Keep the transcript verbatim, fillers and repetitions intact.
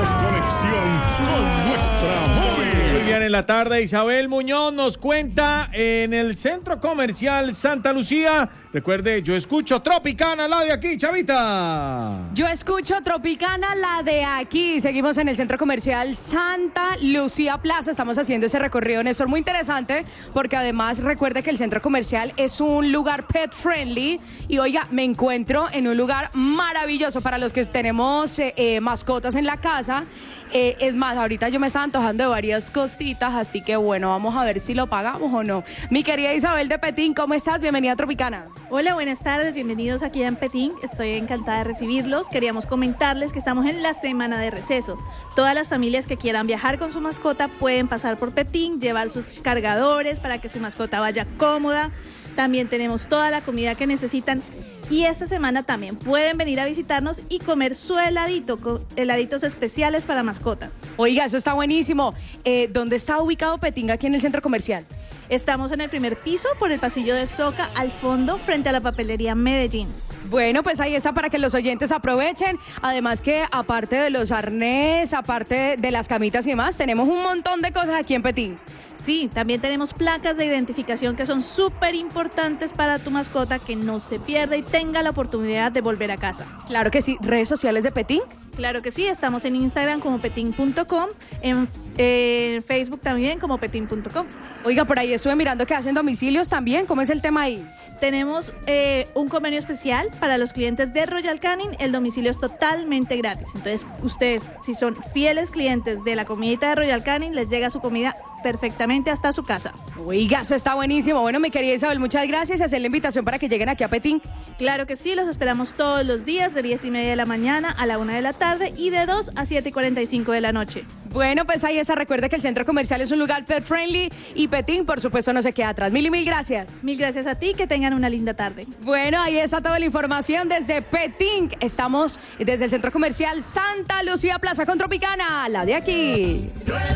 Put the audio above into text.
tenemos conexión con nuestra móvil. Muy bien, en la tarde Isabel Muñoz nos cuenta en el Centro Comercial Santa Lucía. Recuerde, yo escucho Tropicana, la de aquí, chavita. Yo escucho Tropicana, la de aquí. Seguimos en el Centro Comercial Santa Lucía Plaza. Estamos haciendo ese recorrido, Néstor, muy interesante, porque además recuerde que el Centro Comercial es un lugar pet friendly. Y oiga, me encuentro en un lugar maravilloso para los que tenemos eh, eh, mascotas en la casa. Eh, es más, ahorita yo me estaba antojando de varias cositas, así que bueno, vamos a ver si lo pagamos o no. Mi querida Isabel de Petín, ¿cómo estás? Bienvenida a Tropicana. Hola, buenas tardes, bienvenidos aquí en Petín. Estoy encantada de recibirlos. Queríamos comentarles que estamos en la semana de receso. Todas las familias que quieran viajar con su mascota pueden pasar por Petín, llevar sus cargadores para que su mascota vaya cómoda. También tenemos toda la comida que necesitan. Y esta semana también pueden venir a visitarnos y comer su heladito, con heladitos especiales para mascotas. Oiga, eso está buenísimo. Eh, ¿Dónde está ubicado Petín aquí en el Centro Comercial? Estamos en el primer piso por el pasillo de Soca al fondo frente a la papelería Medellín. Bueno, pues ahí está para que los oyentes aprovechen. Además que aparte de los arnés, aparte de las camitas y demás, tenemos un montón de cosas aquí en Petín. Sí, también tenemos placas de identificación que son súper importantes para tu mascota, que no se pierda y tenga la oportunidad de volver a casa. Claro que sí. ¿Redes sociales de Petín? Claro que sí, estamos en Instagram como petín punto com, en, eh, en Facebook también como petín punto com. Oiga, por ahí estuve mirando que hacen domicilios también. ¿Cómo es el tema ahí? Tenemos eh, un convenio especial para los clientes de Royal Canin. El domicilio es totalmente gratis. Entonces, ustedes, si son fieles clientes de la comidita de Royal Canin, les llega su comida perfectamente hasta su casa. Oiga, eso está buenísimo. Bueno, mi querida Isabel, muchas gracias y hacer la invitación para que lleguen aquí a Petín. Claro que sí, los esperamos todos los días de diez y media de la mañana a la una de la tarde y de dos a siete y cuarenta y cinco de la noche. Bueno, pues ahí está. Recuerde que el Centro Comercial es un lugar pet friendly y Petín, por supuesto, no se queda atrás. Mil y mil gracias. Mil gracias a ti, que tengan una linda tarde. Bueno, ahí está toda la información desde Petín. Estamos desde el Centro Comercial Santa Lucía Plaza con Tropicana, la de aquí.